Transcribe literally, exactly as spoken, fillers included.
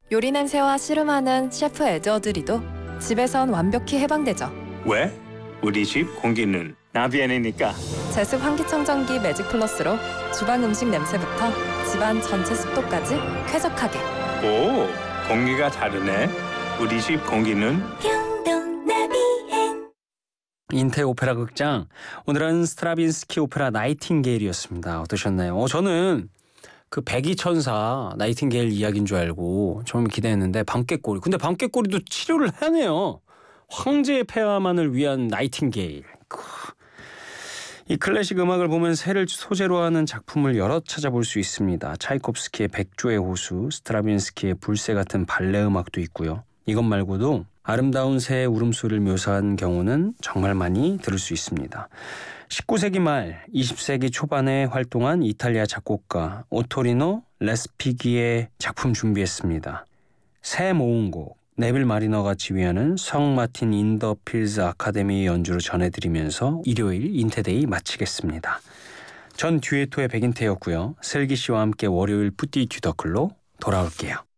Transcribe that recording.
요리 냄새와 씨름하는 셰프 에드워드리도 집에선 완벽히 해방되죠. 왜? 우리 집 공기는 나비엔이니까. 제습 환기청정기 매직 플러스로 주방 음식 냄새부터 집안 전체 습도까지 쾌적하게. 오, 공기가 다르네. 우리 집 공기는 인태 오페라 극장, 오늘은 스트라빈스키 오페라 나이팅게일이었습니다. 어떠셨나요? 어, 저는 그 백이천사 나이팅게일 이야기인 줄 알고 처음 기대했는데 밤깨꼬리. 근데 밤깨꼬리도 치료를 하네요. 황제의 폐하만을 위한 나이팅게일. 이 클래식 음악을 보면 새를 소재로 하는 작품을 여러 찾아볼 수 있습니다. 차이콥스키의 백조의 호수, 스트라빈스키의 불새 같은 발레 음악도 있고요. 이것 말고도 아름다운 새의 울음소리를 묘사한 경우는 정말 많이 들을 수 있습니다. 십구 세기 말, 이십 세기 초반에 활동한 이탈리아 작곡가 오토리노 레스피기의 작품 준비했습니다. 새 모음곡, 네빌 마리너가 지휘하는 성 마틴 인더 필즈 아카데미 연주로 전해드리면서 일요일 인테데이 마치겠습니다. 전 듀에토의 백인태였고요. 슬기 씨와 함께 월요일 뿌띠 듀더클로 돌아올게요.